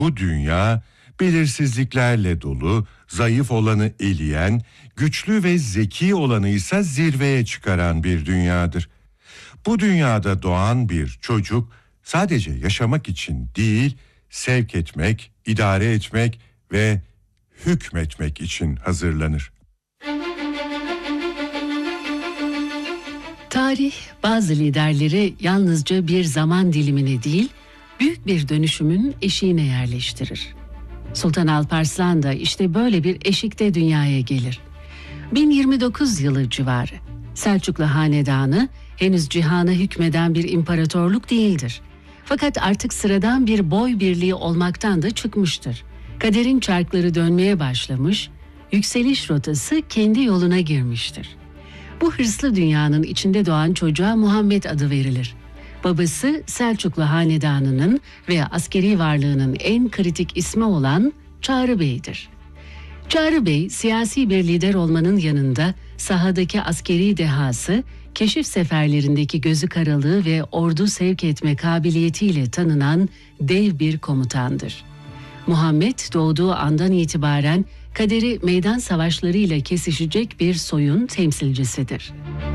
Bu dünya belirsizliklerle dolu, zayıf olanı eleyen, güçlü ve zeki olanı ise zirveye çıkaran bir dünyadır. Bu dünyada doğan bir çocuk sadece yaşamak için değil, sevk etmek, idare etmek ve hükmetmek için hazırlanır. Tarih bazı liderleri yalnızca bir zaman dilimine değil, büyük bir dönüşümün eşiğine yerleştirir. Sultan Alparslan da işte böyle bir eşikte dünyaya gelir. 1029 yılı civarı. Selçuklu Hanedanı henüz cihana hükmeden bir imparatorluk değildir. Fakat artık sıradan bir boy birliği olmaktan da çıkmıştır. Kaderin çarkları dönmeye başlamış, yükseliş rotası kendi yoluna girmiştir. Bu hırslı dünyanın içinde doğan çocuğa Muhammed adı verilir. Babası Selçuklu Hanedanı'nın ve askeri varlığının en kritik ismi olan Çağrı Bey'dir. Çağrı Bey, siyasi bir lider olmanın yanında sahadaki askeri dehası, keşif seferlerindeki gözü karalığı ve ordu sevk etme kabiliyetiyle tanınan dev bir komutandır. Muhammed doğduğu andan itibaren kaderi meydan savaşlarıyla kesişecek bir soyun temsilcisidir.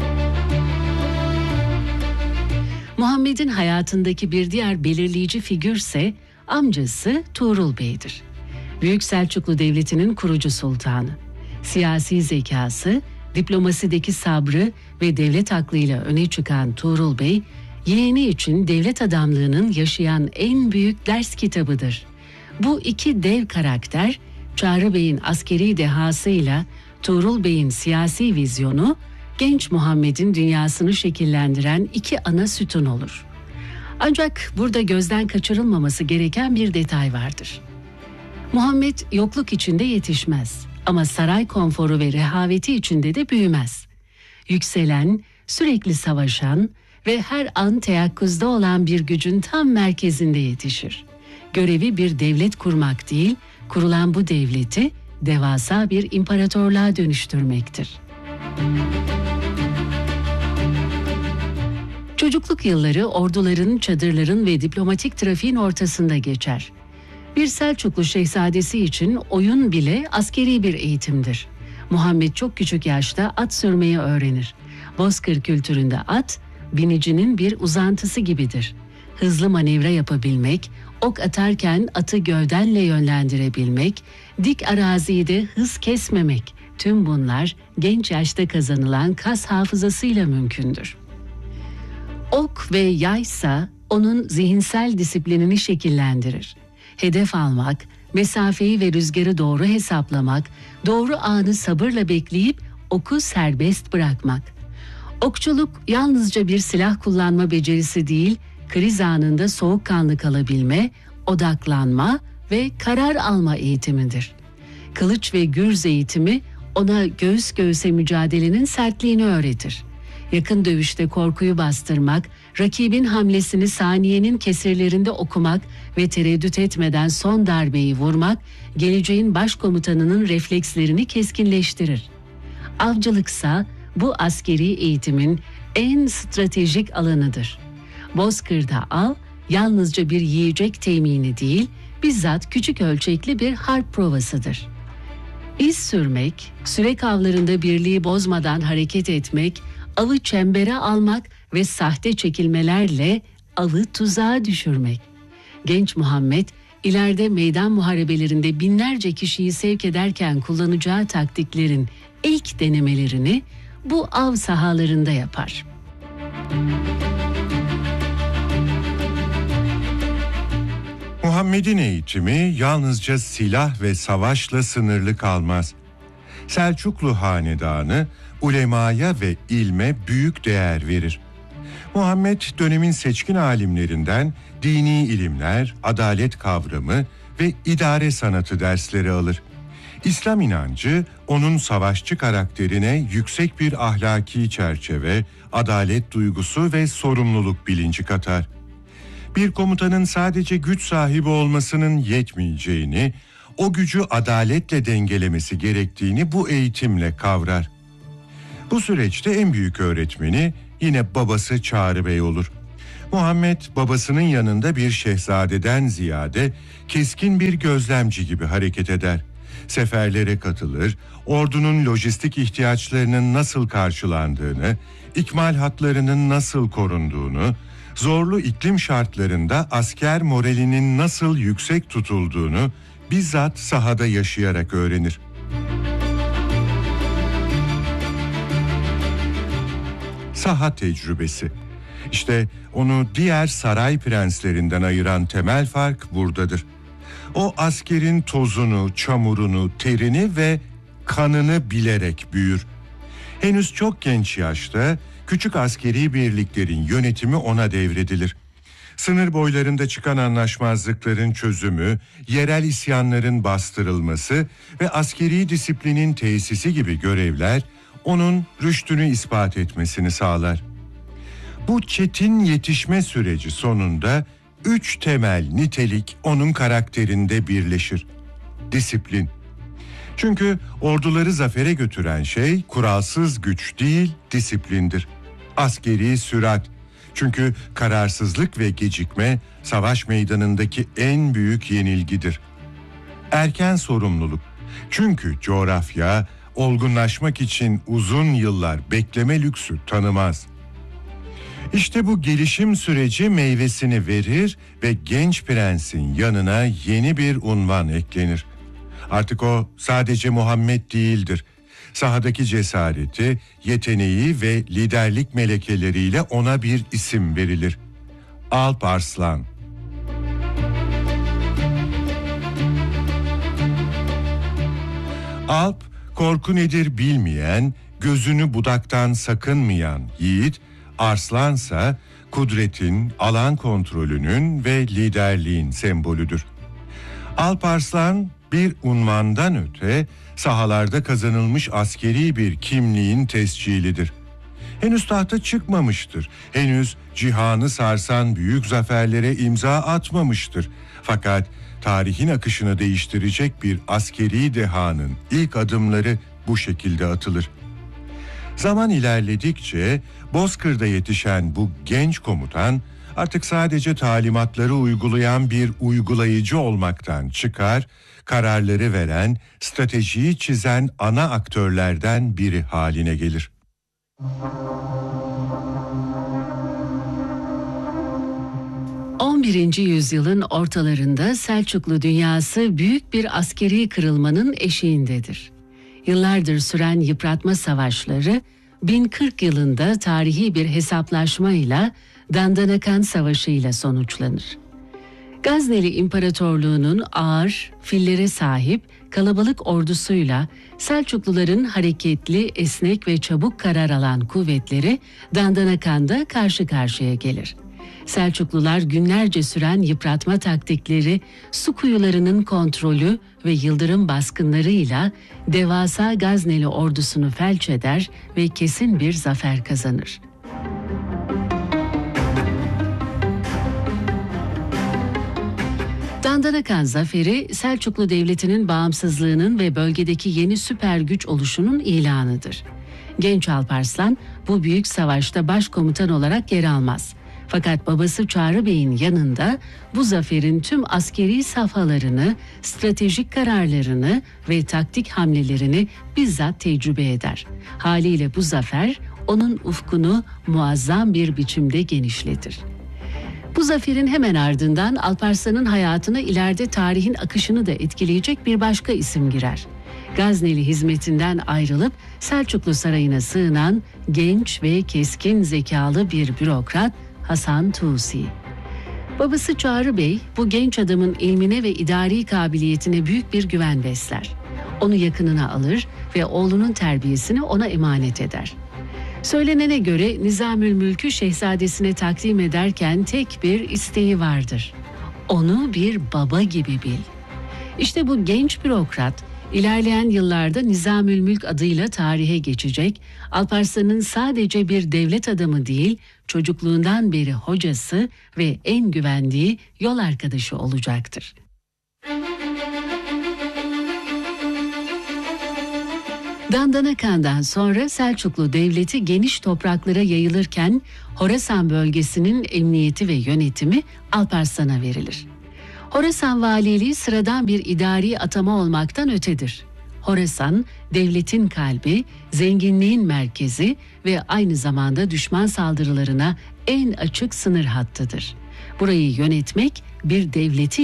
Muhammed'in hayatındaki bir diğer belirleyici figürse amcası Tuğrul Bey'dir. Büyük Selçuklu Devleti'nin kurucu sultanı. Siyasi zekası, diplomasideki sabrı ve devlet aklıyla öne çıkan Tuğrul Bey, yeğeni için devlet adamlığının yaşayan en büyük ders kitabıdır. Bu iki dev karakter, Çağrı Bey'in askeri dehasıyla Tuğrul Bey'in siyasi vizyonu, genç Muhammed'in dünyasını şekillendiren iki ana sütun olur. Ancak burada gözden kaçırılmaması gereken bir detay vardır. Muhammed yokluk içinde yetişmez ama saray konforu ve rehaveti içinde de büyümez. Yükselen, sürekli savaşan ve her an teyakkuzda olan bir gücün tam merkezinde yetişir. Görevi bir devlet kurmak değil, kurulan bu devleti devasa bir imparatorluğa dönüştürmektir. Çocukluk yılları orduların, çadırların ve diplomatik trafiğin ortasında geçer. Bir Selçuklu şehzadesi için oyun bile askeri bir eğitimdir. Muhammed çok küçük yaşta at sürmeyi öğrenir. Bozkır kültüründe at, binicinin bir uzantısı gibidir. Hızlı manevra yapabilmek, ok atarken atı gövdenle yönlendirebilmek, dik arazide de hız kesmemek, tüm bunlar genç yaşta kazanılan kas hafızasıyla mümkündür. Ok ve yaysa onun zihinsel disiplinini şekillendirir. Hedef almak, mesafeyi ve rüzgarı doğru hesaplamak, doğru anı sabırla bekleyip oku serbest bırakmak. Okçuluk yalnızca bir silah kullanma becerisi değil, kriz anında soğukkanlı kalabilme, odaklanma ve karar alma eğitimidir. Kılıç ve gürz eğitimi ona göğüs göğüse mücadelenin sertliğini öğretir. Yakın dövüşte korkuyu bastırmak, rakibin hamlesini saniyenin kesirlerinde okumak ve tereddüt etmeden son darbeyi vurmak, geleceğin başkomutanının reflekslerini keskinleştirir. Avcılıksa bu askeri eğitimin en stratejik alanıdır. Bozkır'da av yalnızca bir yiyecek temini değil, bizzat küçük ölçekli bir harp provasıdır. İz sürmek, sürek avlarında birliği bozmadan hareket etmek, avı çembere almak ve sahte çekilmelerle avı tuzağa düşürmek. Genç Muhammed, ileride meydan muharebelerinde binlerce kişiyi sevk ederken kullanacağı taktiklerin ilk denemelerini bu av sahalarında yapar. Muhammed'in eğitimi yalnızca silah ve savaşla sınırlı kalmaz. Selçuklu Hanedanı ulemaya ve ilme büyük değer verir. Muhammed dönemin seçkin alimlerinden dini ilimler, adalet kavramı ve idare sanatı dersleri alır. İslam inancı onun savaşçı karakterine yüksek bir ahlaki çerçeve, adalet duygusu ve sorumluluk bilinci katar. Bir komutanın sadece güç sahibi olmasının yetmeyeceğini, o gücü adaletle dengelemesi gerektiğini bu eğitimle kavrar. Bu süreçte en büyük öğretmeni yine babası Çağrı Bey olur. Muhammed babasının yanında bir şehzadeden ziyade keskin bir gözlemci gibi hareket eder. Seferlere katılır, ordunun lojistik ihtiyaçlarının nasıl karşılandığını, ikmal hatlarının nasıl korunduğunu, zorlu iklim şartlarında asker moralinin nasıl yüksek tutulduğunu bizzat sahada yaşayarak öğrenir. Saha tecrübesi. İşte onu diğer saray prenslerinden ayıran temel fark buradadır. O askerin tozunu, çamurunu, terini ve kanını bilerek büyür. Henüz çok genç yaşta küçük askeri birliklerin yönetimi ona devredilir. Sınır boylarında çıkan anlaşmazlıkların çözümü, yerel isyanların bastırılması ve askeri disiplinin tesisi gibi görevler onun rüştünü ispat etmesini sağlar. Bu çetin yetişme süreci sonunda 3 temel nitelik onun karakterinde birleşir. Disiplin. Çünkü orduları zafere götüren şey kuralsız güç değil, disiplindir. Askeri sürat. Çünkü kararsızlık ve gecikme savaş meydanındaki en büyük yenilgidir. Erken sorumluluk. Çünkü coğrafya olgunlaşmak için uzun yıllar bekleme lüksü tanımaz. İşte bu gelişim süreci meyvesini verir ve genç prensin yanına yeni bir unvan eklenir. Artık o sadece Muhammed değildir. Sahadaki cesareti, yeteneği ve liderlik melekeleriyle ona bir isim verilir. Alp Arslan. Alp, korku nedir bilmeyen, gözünü budaktan sakınmayan yiğit, Arslansa kudretin, alan kontrolünün ve liderliğin sembolüdür. Alp Arslan bir unvandan öte sahalarda kazanılmış askeri bir kimliğin tescilidir. Henüz tahta çıkmamıştır. Henüz cihanı sarsan büyük zaferlere imza atmamıştır. Fakat tarihin akışını değiştirecek bir askeri dehanın ilk adımları bu şekilde atılır. Zaman ilerledikçe Bozkır'da yetişen bu genç komutan artık sadece talimatları uygulayan bir uygulayıcı olmaktan çıkar, kararları veren, stratejiyi çizen ana aktörlerden biri haline gelir. ...11. yüzyılın ortalarında Selçuklu dünyası büyük bir askeri kırılmanın eşiğindedir. Yıllardır süren yıpratma savaşları 1040 yılında tarihi bir hesaplaşmayla Dandanakan Savaşı ile sonuçlanır. Gazneli İmparatorluğu'nun ağır, fillere sahip kalabalık ordusuyla Selçukluların hareketli, esnek ve çabuk karar alan kuvvetleri Dandanakan'da karşı karşıya gelir. Selçuklular günlerce süren yıpratma taktikleri, su kuyularının kontrolü ve yıldırım baskınlarıyla devasa Gazneli ordusunu felç eder ve kesin bir zafer kazanır. Dandanakan zaferi Selçuklu Devleti'nin bağımsızlığının ve bölgedeki yeni süper güç oluşunun ilanıdır. Genç Alparslan bu büyük savaşta başkomutan olarak yer almaz. Fakat babası Çağrı Bey'in yanında bu zaferin tüm askeri safhalarını, stratejik kararlarını ve taktik hamlelerini bizzat tecrübe eder. Haliyle bu zafer onun ufkunu muazzam bir biçimde genişletir. Bu zaferin hemen ardından Alparslan'ın hayatına ileride tarihin akışını da etkileyecek bir başka isim girer. Gazneli hizmetinden ayrılıp Selçuklu Sarayı'na sığınan genç ve keskin zekalı bir bürokrat Hasan Tusi. Babası Çağrı Bey bu genç adamın ilmine ve idari kabiliyetine büyük bir güven besler. Onu yakınına alır ve oğlunun terbiyesini ona emanet eder. Söylenene göre Nizamülmülk'ü şehzadesine takdim ederken tek bir isteği vardır. Onu bir baba gibi bil. İşte bu genç bürokrat ilerleyen yıllarda Nizamülmülk adıyla tarihe geçecek, Alparslan'ın sadece bir devlet adamı değil, çocukluğundan beri hocası ve en güvendiği yol arkadaşı olacaktır. Dandanakan'dan sonra Selçuklu Devleti geniş topraklara yayılırken Horasan bölgesinin emniyeti ve yönetimi Alparslan'a verilir. Horasan valiliği sıradan bir idari atama olmaktan ötedir. Horasan, devletin kalbi, zenginliğin merkezi ve aynı zamanda düşman saldırılarına en açık sınır hattıdır. Burayı yönetmek bir devleti